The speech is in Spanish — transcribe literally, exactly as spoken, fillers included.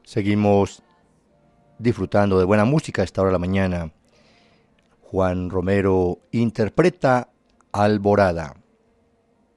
Seguimos disfrutando de buena música a esta hora de la mañana. Juan Romero interpreta Alborada.